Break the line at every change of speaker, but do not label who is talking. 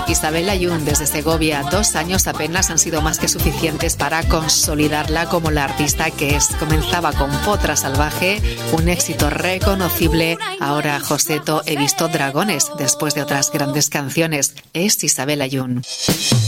Isabel Ayun, desde Segovia. 2 años apenas han sido más que suficientes para consolidarla como la artista que es. Comenzaba con Potra Salvaje, un éxito reconocible. Ahora Joseto, he visto dragones, después de otras grandes canciones. Es Isabel Ayun.